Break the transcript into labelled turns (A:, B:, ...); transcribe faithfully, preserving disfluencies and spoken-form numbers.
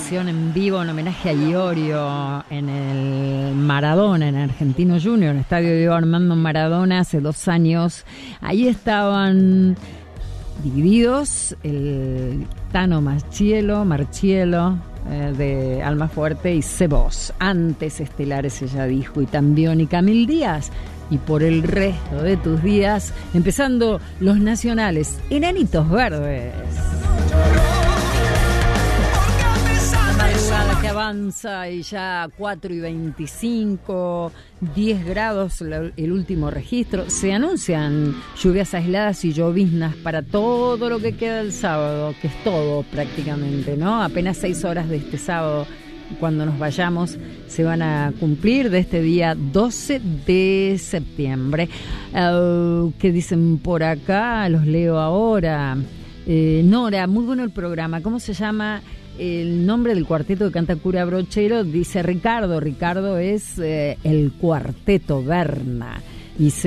A: versión en vivo en homenaje a Iorio en el Maradona, en Argentino Junior, en el estadio Diego Armando Maradona hace dos años. Ahí estaban divididos el Tano Marchielo, Marchielo eh, de Almafuerte y Cebos, antes estelares, ella dijo, y también y Camil Díaz. Y por el resto de tus días, empezando los nacionales, Enanitos Verdes. La madrugada que avanza y ya cuatro y veinticinco, diez grados el último registro. Se anuncian lluvias aisladas y lloviznas para todo lo que queda el sábado, que es todo prácticamente, ¿no? Apenas seis horas de este sábado. Cuando nos vayamos se van a cumplir de este día doce de septiembre. Uh, ¿Qué dicen por acá? Los leo ahora. Eh, Nora, muy bueno el programa. ¿Cómo se llama el nombre del cuarteto que canta Cura Brochero? Dice Ricardo. Ricardo es eh, el Cuarteto Berna. Y se